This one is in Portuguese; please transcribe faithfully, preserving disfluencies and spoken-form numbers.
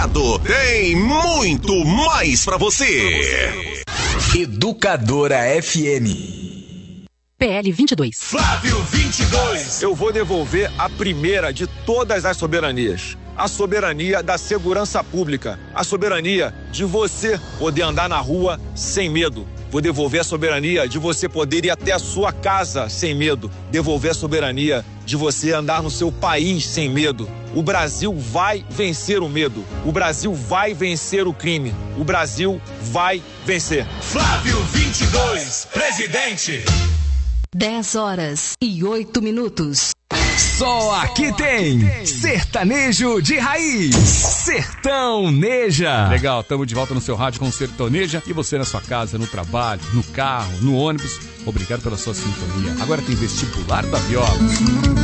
ligado, tem muito mais pra você. Educadora F M. P L vinte e dois. Flávio vinte e dois. Eu vou devolver a primeira de todas as soberanias. A soberania da segurança pública. A soberania de você poder andar na rua sem medo. Vou devolver a soberania de você poder ir até a sua casa sem medo. Devolver a soberania de você andar no seu país sem medo. O Brasil vai vencer o medo. O Brasil vai vencer o crime. O Brasil vai vencer. Flávio vinte e dois, presidente. dez horas e oito minutos. Só aqui tem Sertanejo de Raiz. Sertãoneja. Legal, estamos de volta no seu rádio com Sertaneja. E você na sua casa, no trabalho, no carro, no ônibus. Obrigado pela sua sintonia. Agora tem vestibular da Viola.